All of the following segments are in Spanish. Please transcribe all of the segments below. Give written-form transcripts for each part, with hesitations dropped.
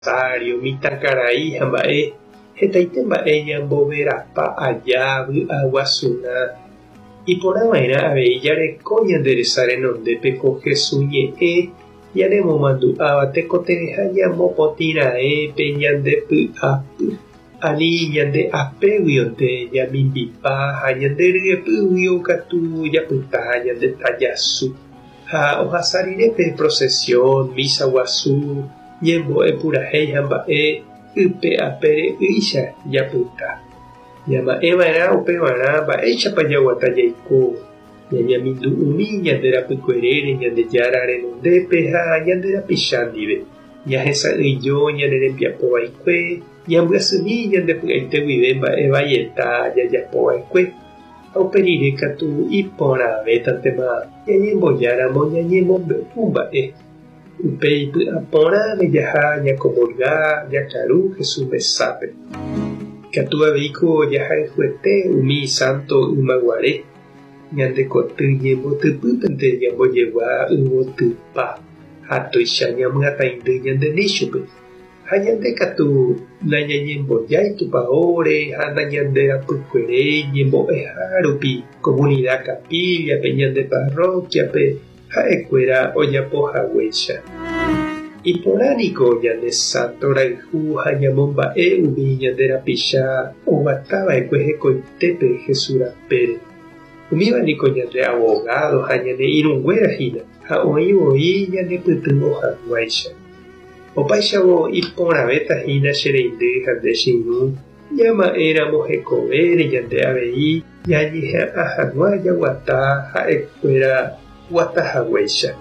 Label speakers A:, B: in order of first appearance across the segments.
A: rosario, mitãkarai ha mba'e hetaite mba'e ñamboverapa aja vy'aguasuna iporãva'erã avei jareko ñande resa renondépe ko Jesús ñe'ẽ ñanemomandu'áva tekotereha ñamopotĩrãepe ñande py'apy ani ñande apéguyonte ñamimbipa ha ñande ryepy'yvio katu japyta ñande tajasu ha ohasa rirepe procesión misa guasu ñembo'e purahéi ha mba'e ype apére y'icha japyta ñama'ẽva'erã upevarã mba'éichapa jaguata jaiko ñañamindu'umi ñande rapykuérére ñande jára renondépe ha ñande rapicha ndive ñahesa'ỹijo ñane rembiapovaikue ñambyasými ñande py'aite guive mba'e vaieta jajapova'ekue ha upe rire katu iporãvétantema ñañembojárambo ñañemombe'u mba'e upe ipy'apórãme jaha ñakomulga jakaru Jesús mesápe katu aveiko jahayhuete umi santo ymaguare ñande koty ñembotypýpente ñambojegua yvotypa ha tuicha ñamyatãindy ñande níchupe ha ñande katu nañañembojái tupãóre ha nañande rapykuere ñembo'eha rupi comunidad capíllape ñande parroquiape ha'ekuéra ojapohaguéicha iporãniko ñande santo rayhu ha ñamomba'e umi ñande rapicha oguatava'ekue hekoitépe Jesús rapére umívanniko ñande abogado ha ñande irũnguerahína ha oĩvoi ñande pyty ohaguáicha opaichavo iporãvétahína chereindy ha nde chiru ñama'éramo hekovére ñande avei ñañeha'ã hag̃ua jaguata ha'ekuéra guatahaguéicha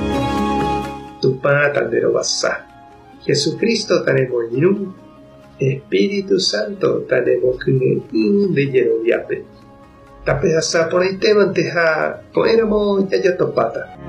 A: Tupã tanderovasa Jesucristo tanemoirũ Espíritu Santo tanemokyre'ỹ nde jeroviápe tapehasa porãitémante ha ko'ẽramo jajotopáta